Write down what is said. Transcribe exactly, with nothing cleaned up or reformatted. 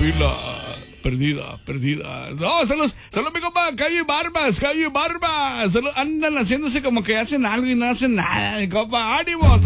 Coahuila. Perdida, perdida. No, saludos, saludos mi compa, Calle Barbas, Calle Barbas. Saludos, andan haciéndose como que hacen algo y no hacen nada, mi compa, ánimo.